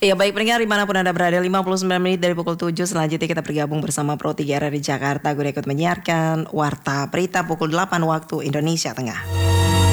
Ya baik pendengar dimanapun Anda berada, 59 menit dari pukul 7 selanjutnya kita bergabung bersama Pro 3 RRI Jakarta. Gue ikut menyiarkan Warta Berita pukul 8 waktu Indonesia Tengah.